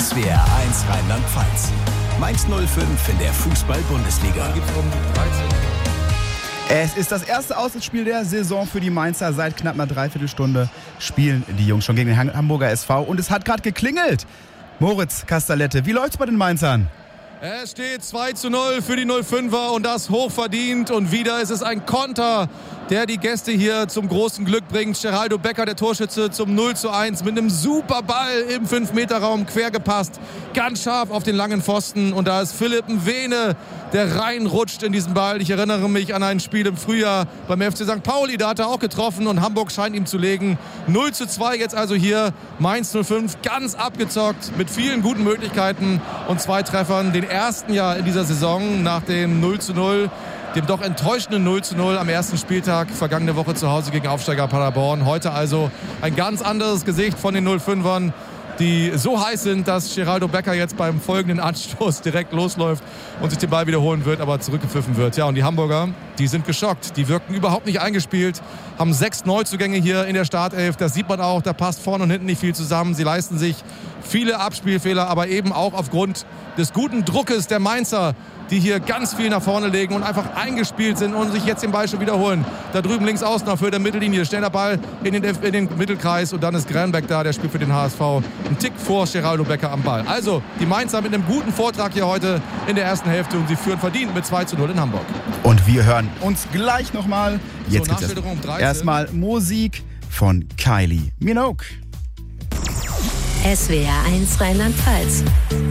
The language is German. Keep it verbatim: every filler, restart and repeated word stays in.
S W R eins Rheinland-Pfalz. Mainz null fünf in der Fußball-Bundesliga. Es ist das erste Auswärtsspiel der Saison für die Mainzer. Seit knapp einer Dreiviertelstunde spielen die Jungs schon gegen den Hamburger S V. Und es hat gerade geklingelt. Moritz Castellette, wie läuft's bei den Mainzern? Es steht zwei zu null für die null fünfer und das hochverdient. Und wieder ist es ein Konter, der die Gäste hier zum großen Glück bringt. Geraldo Becker, der Torschütze, zum null zu eins mit einem super Ball im fünf Meter Raum quer gepasst. Ganz scharf auf den langen Pfosten. Und da ist Philipp Mwene, der reinrutscht in diesen Ball. Ich erinnere mich an ein Spiel im Frühjahr beim F C Sankt Pauli. Da hat er auch getroffen und Hamburg scheint ihm zu legen. null zu zwei jetzt also hier. Mainz null fünf ganz abgezockt mit vielen guten Möglichkeiten und zwei Treffern. Den ersten Jahr in dieser Saison nach dem null zu null. Dem doch enttäuschenden null zu null am ersten Spieltag, vergangene Woche zu Hause gegen Aufsteiger Paderborn. Heute also ein ganz anderes Gesicht von den null fünfern, die so heiß sind, dass Geraldo Becker jetzt beim folgenden Anstoß direkt losläuft und sich den Ball wiederholen wird, aber zurückgepfiffen wird. Ja, und die Hamburger, die sind geschockt. Die wirkten überhaupt nicht eingespielt, haben sechs Neuzugänge hier in der Startelf. Das sieht man auch, da passt vorne und hinten nicht viel zusammen. Sie leisten sich viele Abspielfehler, aber eben auch aufgrund des guten Druckes der Mainzer, die hier ganz viel nach vorne legen und einfach eingespielt sind und sich jetzt den Ball schon wiederholen. Da drüben links außen auf Höhe der Mittellinie, schneller Ball in den, in den Mittelkreis und dann ist Granbeck da, der spielt für den H S V. Ein Tick vor Geraldo Becker am Ball. Also die Mainzer mit einem guten Vortrag hier heute in der ersten Hälfte und sie führen verdient mit zwei zu null in Hamburg. Und wir hören uns gleich nochmal. Jetzt so, gibt's erst erstmal Musik von Kylie Minogue. S W R eins Rheinland-Pfalz.